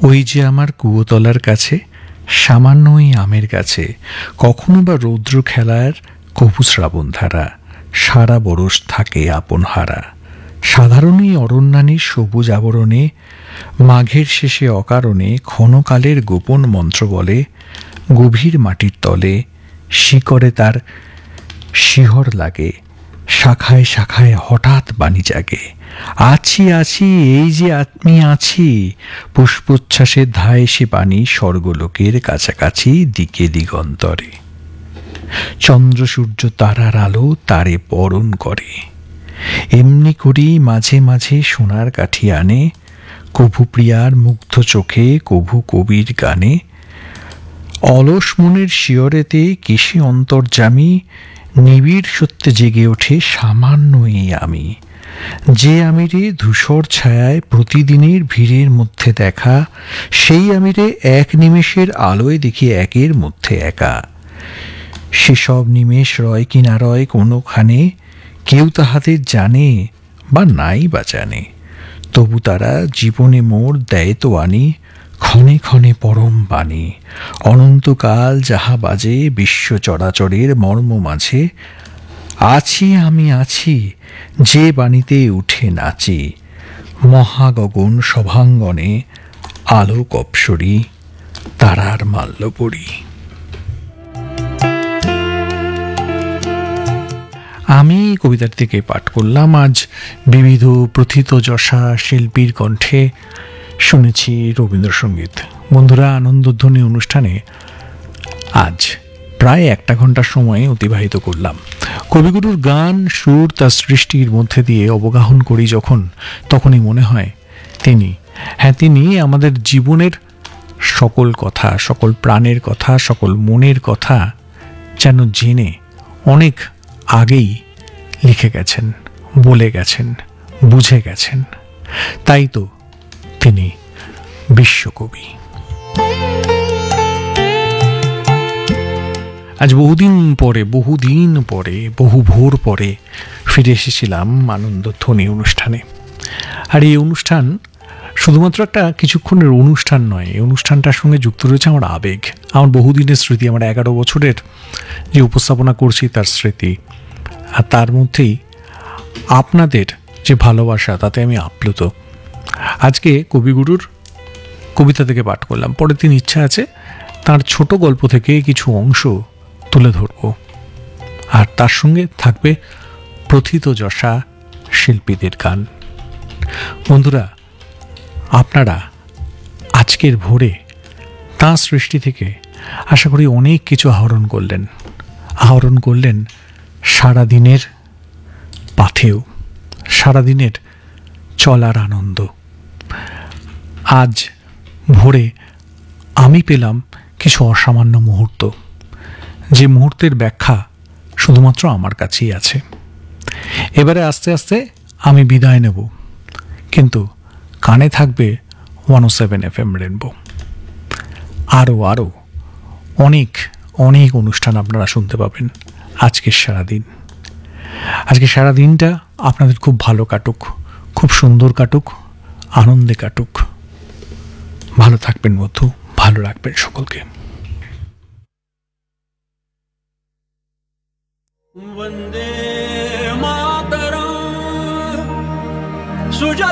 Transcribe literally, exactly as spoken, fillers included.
ওই যে আমার কুয়োতলার কাছে সামান্যই আমের গাছে কখনো বা রৌদ্র খেলার কভু শ্রাবণ ধারা সারা বরস থাকে আপন হারা। সাধারণই অরণ্যানীর সবুজ আবরণে মাঘের শেষে অকারণে ক্ষণকালের গোপন মন্ত্র বলে গভীর মাটির তলে শিকড়ে তার শিহর লাগে, শাখায় শাখায় হঠাৎ বাণী জাগে, আছি আছি এই যে আমি আছি। পুষ্পোচ্ছ্বাসের ধায় সে পানি স্বর্গলোকের কাছাকাছি দিকে দিগন্তরে। চন্দ্র সূর্য তারার আলো তারে বরণ করে, এমনি করেই মাঝে মাঝে সোনার কাঠি আনে, কভু প্রিয়ার মুগ্ধ চোখে কভু কবির গানে। অলস মনের শিয়রেতে কিসে অন্তর্যামী নিবিড় সত্যে জেগে ওঠে সামান্যই আমি। যে আমিরে ধূসর ছায়ায় প্রতিদিনের ভিড়ের মধ্যে দেখা, সেই আমিরে এক নিমেষের আলোয় দেখি একের মধ্যে একা। সেসব নিমেষ রয় কি না রয় কোনোখানে, কেউ তাহাদের জানে বা নাই বা জানে, তবু তারা জীবনে মোর দেয় তো আনি ক্ষণে ক্ষণে পরম বাণী। অনন্তকাল যাহা বাজে বিশ্ব চরাচরের মর্ম মাঝে, আছি আমি আছি যে বাণীতে উঠে নাচি। মহাগগন সভাঙ্গনে আলোক অপসরি তারার মাল্য পড়ি। আমি কবিতার থেকে পাঠ করলাম আজ বিবিধ প্রথিতযশা শিল্পীর কণ্ঠে। শুনেছি রবীন্দ্রসঙ্গীত। বন্ধুরা, আনন্দধ্বনি অনুষ্ঠানে আজ প্রায় একটা ঘন্টার সময় অতিবাহিত করলাম। কবিগুরুর গান সুর তার সৃষ্টির মধ্যে দিয়ে অবগাহন করি যখন, তখনই মনে হয় তিনি, হ্যাঁ তিনি আমাদের জীবনের সকল কথা, সকল প্রাণের কথা, সকল মনের কথা যেন জেনে অনেক আগেই লিখে গেছেন, বলে গেছেন, বুঝে গেছেন। তাই তো তিনি বিশ্বকবি। আজ বহুদিন পরে বহুদিন পরে বহু ভোর পরে ফিরে এসেছিলাম আনন্দধ্বনি অনুষ্ঠানে। আর এই অনুষ্ঠান শুধুমাত্র একটা কিছুক্ষণের অনুষ্ঠান নয়, এই অনুষ্ঠানটার সঙ্গে যুক্ত রয়েছে আমার আবেগ, আমার বহুদিনের স্মৃতি, আমার এগারো বছরের যে উপস্থাপনা করছি তার স্মৃতি। আর তার মধ্যেই আপনাদের যে ভালোবাসা, তাতে আমি আপ্লুত। আজকে কবিগুরুর কবিতা থেকে পাঠ করলাম, পরের দিন ইচ্ছা আছে তার ছোট গল্প থেকে কিছু অংশ তুলে ধরব, আর তার সঙ্গে থাকবে প্রথিতযশা শিল্পীদের গান। বন্ধুরা, আপনারা আজকের ভোরে তাঁর সৃষ্টি থেকে আশা করি অনেক কিছু আহরণ করলেন, আহরণ করলেন সারাদিনের পাথেও, সারাদিনের চলার আনন্দ। আজ ভোরে আমি পেলাম কিছু অসামান্য মুহূর্ত, যে মুহূর্তের ব্যাখ্যা শুধুমাত্র আমার কাছেই আছে। এবারে আস্তে আস্তে আমি বিদায় নেব, কিন্তু কানে থাকবে ওয়ান ও সেভেন এফ এম রেনবো। আরও আরও অনেক অনেক অনুষ্ঠান আপনারা শুনতে পাবেন আজকের সারাদিন। আজকে সারাদিনটা আপনাদের খুব ভালো কাটুক, খুব সুন্দর কাটুক, আনন্দে কাটুক। ভালো থাকবেন বন্ধু, ভালো রাখবেন সকলকে। वंदे मातरम। सुजा